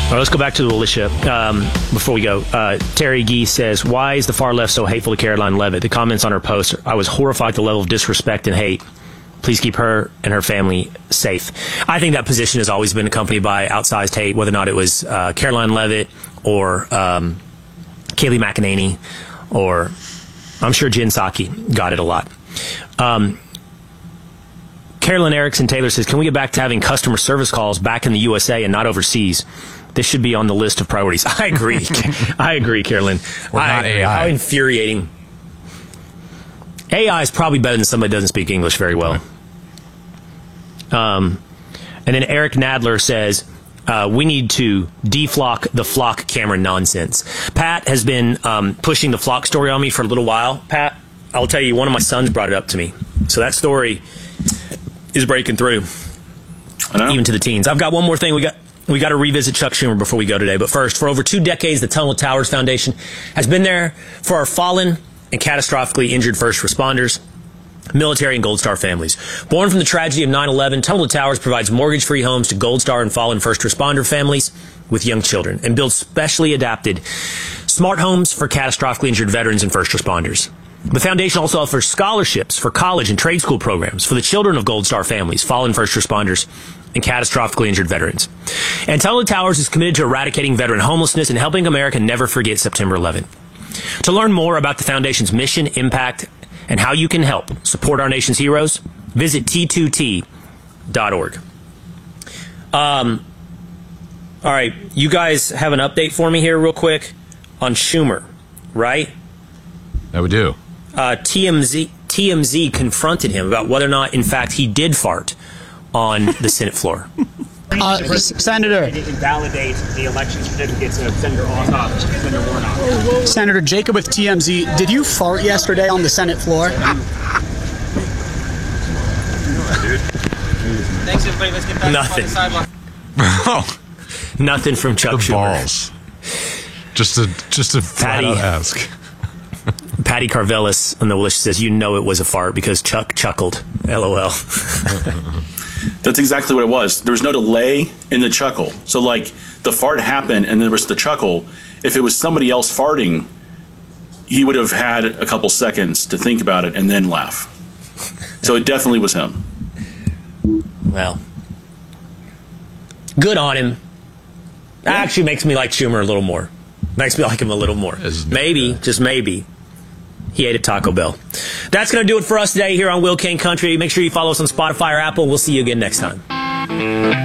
All right, let's go back to the militia before we go. Terry Gee says, why is the far left so hateful to Caroline Leavitt? The comments on her post, I was horrified at the level of disrespect and hate. Please keep her and her family safe. I think that position has always been accompanied by outsized hate, whether or not it was Caroline Leavitt or Kayleigh McEnany, or I'm sure Jen Psaki got it a lot. Carolyn Erickson Taylor says, can we get back to having customer service calls back in the USA and not overseas? This should be on the list of priorities. I agree. I agree, Carolyn. Or not AI. How infuriating. AI is probably better than somebody who doesn't speak English very well. And then Eric Nadler says, we need to deflock the flock camera nonsense. Pat has been pushing the flock story on me for a little while. Pat, I'll tell you, one of my sons brought it up to me. So that story is breaking through, even to the teens. I've got one more thing. We got to revisit Chuck Schumer before we go today. But first, for over 2 decades, the Tunnel to Towers Foundation has been there for our fallen and catastrophically injured first responders, military, and Gold Star families. Born from the tragedy of 9/11, Tunnel to Towers provides mortgage-free homes to Gold Star and fallen first responder families with young children and builds specially adapted smart homes for catastrophically injured veterans and first responders. The foundation also offers scholarships for college and trade school programs for the children of Gold Star families, fallen first responders, and catastrophically injured veterans. And Tunnel to Towers is committed to eradicating veteran homelessness and helping America never forget September 11th. To learn more about the foundation's mission, impact, and how you can help support our nation's heroes, visit t2t.org. All right, you guys have an update for me here real quick on Schumer, right? That we do. TMZ confronted him about whether or not, in fact, he did fart on the Senate floor. Senator. Invalidate the election certificates of Senator Ossoff and Senator Warnock. Senator Jacob with TMZ, did you fart yesterday on the Senate floor? Thanks, everybody. Let's get back Nothing. on the sidewalk. Oh, Nothing from Chuck the Schumer. balls. Just a flat out ask. Patty Carvelis on the militia says, you know it was a fart because Chuck chuckled. LOL. That's exactly what it was. There was no delay in the chuckle. So, like, the fart happened and there was the chuckle. If it was somebody else farting, he would have had a couple seconds to think about it and then laugh. So it definitely was him. Well, good on him. That actually makes me like Schumer a little more. Makes me like him a little more. Maybe, just maybe, he ate at Taco Bell. That's going to do it for us today here on Will King Country. Make sure you follow us on Spotify or Apple. We'll see you again next time.